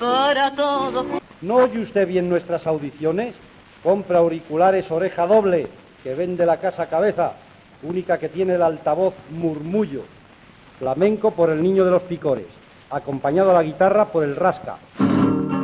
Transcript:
para todos. ¿No oye usted bien nuestras audiciones? Compra auriculares oreja doble, que vende la Casa Cabeza, única que tiene el altavoz Murmullo. Flamenco por el Niño de los Picores, acompañado a la guitarra por el Rasca.